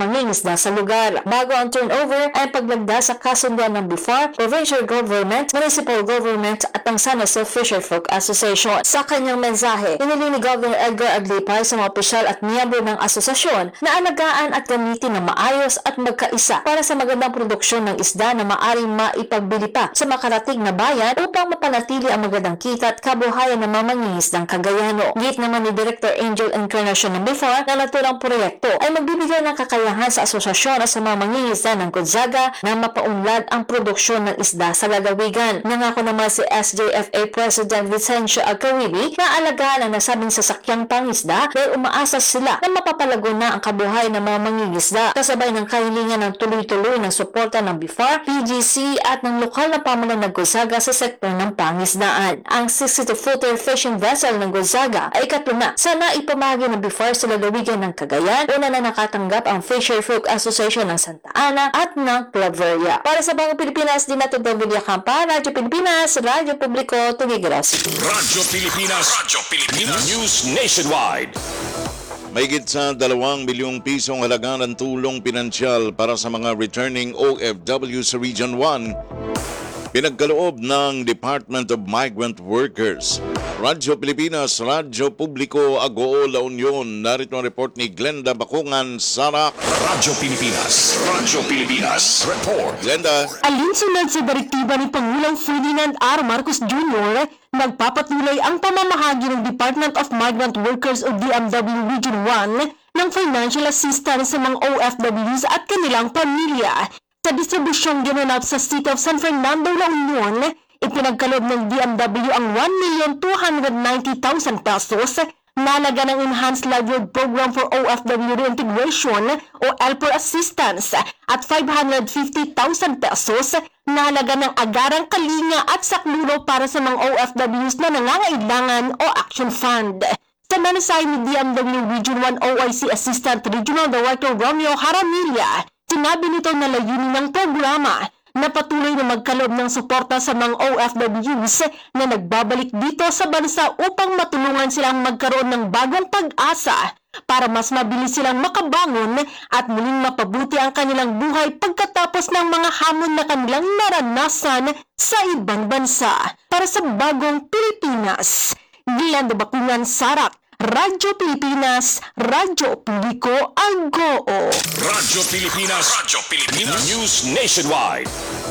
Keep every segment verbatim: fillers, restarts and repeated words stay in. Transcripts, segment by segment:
mangingisda sa lugar. Bago ang turnover ay paglagda sa kasunduan ng B I F A R, Provincial Government, Municipal Government at ang San Jose Fisherfolk Association. Sa kanyang mensahe, hiniling ni Governor Edgar Aglipay sa mga opisyal at miyembro ng asosasyon na alagaan at gamitin ng maayos at magkaisa para sa magandang produksyon ng isda na maaring maipagbili pa sa makarating na bayan upang mapanatili ang magandang kita at kabuhayan ng mga mangingisdang Cagayano. Git naman ni Director Angel Encarnacion ng B I F A R na naturang proyekto ay magbibigay ng kakayahan sa asosasyon at sa mga mangingisda ng Gonzaga na mapaunlad ang produksyon ng isda sa lalawigan. Nangako naman si S J F A President Vicencio Alcaribi na alagaan ang nasabing sasakyang pangisda dahil umaasa sila na mapapalago na ang kabuhayan ng mga mangingisda kasabay ng kahilingan ng tuloy-tuloy ng suporta ng B I F A R, P G C at ng lokal na pamahalaan ng Gonzaga sa sektor ng pangisdaan. Ang sixty-two footer fishing vessel ng Gonzaga ay ikatlo na sa naipamahagi ng B I F A R sa lalawigan ng Cagayan. Una na nakatanggap ang Fisherfolk Association ng Santa Ana at ng Claveria. Para sa Bagong Pilipinas, Dinato Villa Campa, Radyo Pilipinas, Radyo Publiko, Tugigraw City. Radyo Pilipinas, Radyo Pilipinas, News Nationwide. Mahigit sa dalawang milyong pisong halaga ng tulong pinansyal para sa mga returning O F W sa Region one, pinagkaloob ng Department of Migrant Workers. Radyo Pilipinas, Radyo Publiko, Agoo, La Union. Narito ang report ni Glenda Bakungan, Sarak. Radyo Pilipinas, Radyo Pilipinas, report. Glenda. Alinsunod sa direktiba ni Pangulong Ferdinand R. Marcos Junior, nagpapatuloy ang pamamahagi ng Department of Migrant Workers o D M W Region one ng financial assistance sa mga O F Ws at kanilang pamilya. Sa distribusyong ginanap sa City of San Fernando, La Union, ipinagkaloob ng D M W ang one million two hundred ninety thousand pesos na halaga ng Enhanced Livelihood Program for O F W Reintegration o L P R O Assistance at five hundred fifty thousand pesos na halaga ng Agarang Kalinga at Saklulo para sa mga O F Ws na nangangailangan o Action Fund. Sa mensahe ni D M W Region one O I C Assistant Regional Director Romeo Haramilla, sinabi nito na layunin ng programa na patuloy na magkaloob ng suporta sa mga O F Ws na nagbabalik dito sa bansa upang matulungan silang magkaroon ng bagong pag-asa para mas mabilis silang makabangon at muling mapabuti ang kanilang buhay pagkatapos ng mga hamon na kanilang naranasan sa ibang bansa. Para sa Bagong Pilipinas, Glenda Bakungan, Sarak, Radyo Pilipinas, Radyo Publiko, Agoo. Radyo Pilipinas, Radyo Pilipinas, News Nationwide.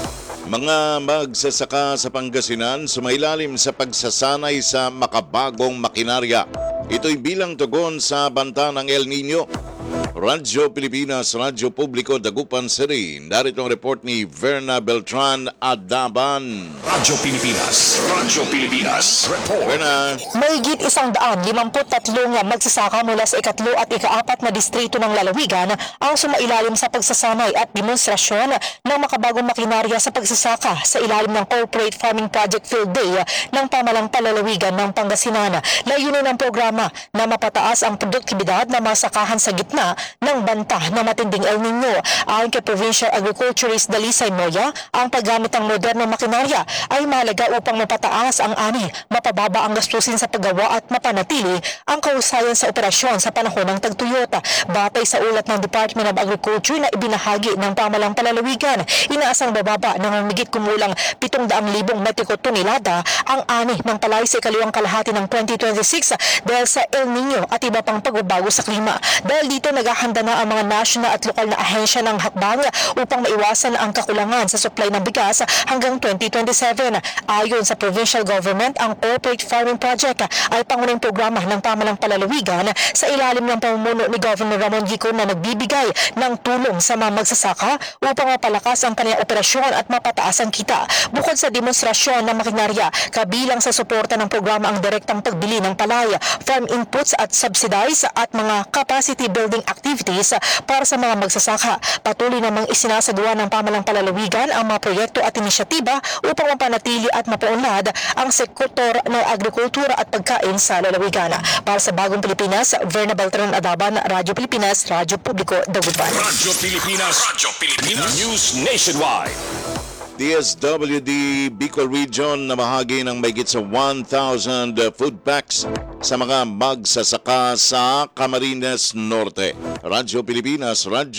Mga magsasaka sa Pangasinan sumailalim sa pagsasanay sa makabagong makinarya. Ito'y bilang tugon sa banta ng El Nino. Radyo Pilipinas, Radyo Publiko, Dagupan City. Narito ang report ni Verna Beltran Adaban. Radyo Pilipinas, Radyo Pilipinas, report. Verna. Mahigit isang daan limamput tatlong magsasaka mula sa ikatlo at ikaapat na distrito ng lalawigan ang sumailalim sa pagsasanay at demonstrasyon ng makabagong makinarya sa pagsasaka sa ilalim ng Corporate Farming Project Field Day ng pamalang palalawigan ng Pangasinan. Layunin ng programa na mapataas ang produktibidad na masakahan sa gitna ng banta na matinding El Nino. Ayon kay Provincial Agriculturist Dalisay Moya, ang paggamit ng modernong makinarya ay mahalaga upang mapataas ang ani, mapababa ang gastusin sa paggawa at mapanatili ang kahusayan sa operasyon sa panahon ng tagtuyot. Batay sa ulat ng Department of Agriculture na ibinahagi ng pamalang palalawigan, inaasang bababa ng higit kumulang pitong daang libong metriko tonelada ang ani ng palay sa ikaliwang kalahati ng twenty twenty-six dahil sa El Nino at iba pang pagbabago sa klima. Dahil dito naghahanda na ang mga national at lokal na ahensya ng hakbang upang maiwasan ang kakulangan sa supply ng bigas hanggang twenty twenty-seven. Ayon sa provincial government, ang Corporate Farming Project ay pangunahing programa ng pamalang palalawigan sa ilalim ng pamumuno ni Governor Ramon Gico na nagbibigay ng tulong sa mga magsasaka upang mapalakas ang kanilang operasyon at mapataas ang kita. Bukod sa demonstrasyon ng makinarya, kabilang sa suporta ng programa ang direktang pagbili ng palay, farm inputs at subsidize at mga capacity building activities para sa mga magsasaka. Patuloy namang isinasagawa ng pamalang palalawigan ang mga proyekto at inisyatiba upang mapanatili at mapaunlad ang sektor ng agrikultura at pagkain sa lalawigan. Para sa Bagong Pilipinas, Verna Beltran Adaban, Radyo Pilipinas, Radyo Publiko, Dagupan. Radyo Pilipinas, Radyo Pilipinas, News Nationwide. D S W D Bicol Region na bahagi ng mahigit sa one thousand food packs sa mga magsasaka sa Camarines Norte. Radyo Pilipinas, Radyo